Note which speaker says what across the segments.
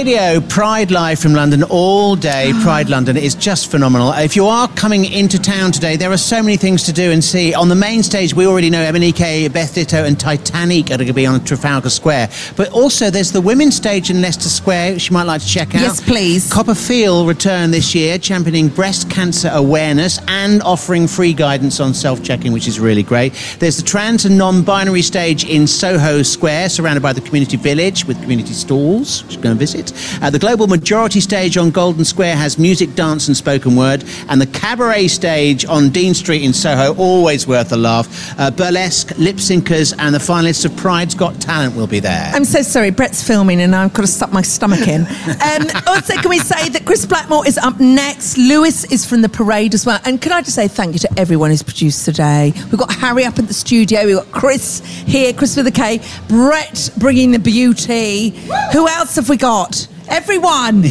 Speaker 1: Gaydio, Pride Live from London all day. Pride London is just phenomenal. If you are coming into town today, there are so many things to do and see. On the main stage, we already know Emanike, Beth Ditto and Titanic are going to be on Trafalgar Square. But also, there's the women's stage in Leicester Square, which you might like to check out.
Speaker 2: Yes, please.
Speaker 1: Copperfield return this year, championing breast cancer awareness and offering free guidance on self-checking, which is really great. There's the trans and non-binary stage in Soho Square, surrounded by the community village with community stalls, which you're going to visit. The Global Majority stage on Golden Square has music, dance and spoken word. And the Cabaret stage on Dean Street in Soho, always worth a laugh. Burlesque, lip syncers and the finalists of Pride's Got Talent will be there.
Speaker 2: I'm so sorry, Brett's filming and I've got to suck my stomach in. Also, can we say that Chris Blackmore is up next? Lewis is from The Parade as well. And can I just say thank you to everyone who's produced today. We've got Harry up at the studio. We've got Chris here, Chris with a K. Brett bringing the beauty. Who else have we got? Everyone.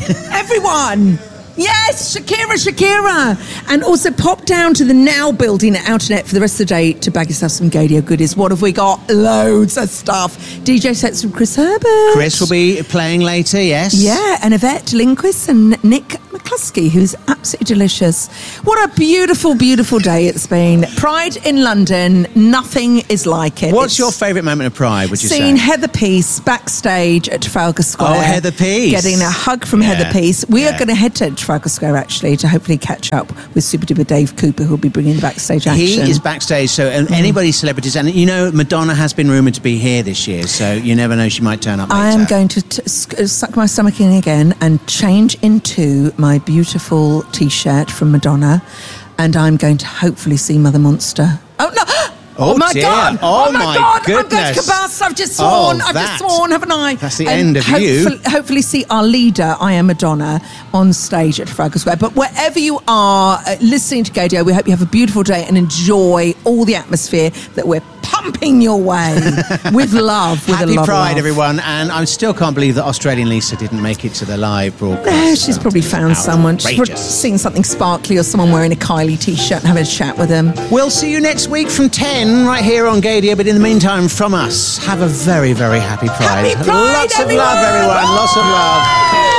Speaker 2: Yes, Shakira. And also pop down to the Now building at Outernet for the rest of the day to bag yourself some Gaydio goodies. What have we got? Loads of stuff. DJ sets from Chris Herbert.
Speaker 1: Chris will be playing later, yes.
Speaker 2: Yeah, and Yvette Lindquist and Nick McCluskey, who's absolutely delicious. What a beautiful, beautiful day it's been. Pride in London, nothing is like it.
Speaker 1: What's your favourite moment of Pride, would you say?
Speaker 2: Seeing Heather Peace backstage at Trafalgar Square.
Speaker 1: Oh, Heather Peace.
Speaker 2: Getting a hug from Heather Peace. We are going to head to Trafalgar Square, actually, to hopefully catch up with Super Duper Dave Cooper, who'll be bringing the backstage action.
Speaker 1: He is backstage, so anybody's celebrities. And, you know, Madonna has been rumoured to be here this year, so you never know, she might turn up later.
Speaker 2: I am going to suck my stomach in again and change into my beautiful T-shirt from Madonna, and I'm going to hopefully see Mother Monster. Oh, no!
Speaker 1: Oh my
Speaker 2: dear.
Speaker 1: God!
Speaker 2: Oh my God!
Speaker 1: Goodness.
Speaker 2: I'm going to Cabas. I've just sworn. Haven't I?
Speaker 1: That's the end of you.
Speaker 2: Hopefully, see our leader, I Am Madonna, on stage at Trafalgar Square. But wherever you are listening to Gaydio, we hope you have a beautiful day and enjoy all the atmosphere that we're pumping your way with love. With
Speaker 1: Happy
Speaker 2: a lot
Speaker 1: Pride,
Speaker 2: of love.
Speaker 1: everyone! And I still can't believe that Australian Lisa didn't make it to the live broadcast.
Speaker 2: No, she's probably found someone. She's
Speaker 1: Outrageous.
Speaker 2: probably seen something sparkly or someone wearing a Kylie T-shirt and having a chat with them.
Speaker 1: We'll see you next week from 10 right here on Gaydio. But in the meantime, from us, have a very, very happy Pride.
Speaker 2: Happy Pride,
Speaker 1: Lots of
Speaker 2: everyone.
Speaker 1: love, everyone. Lots of love.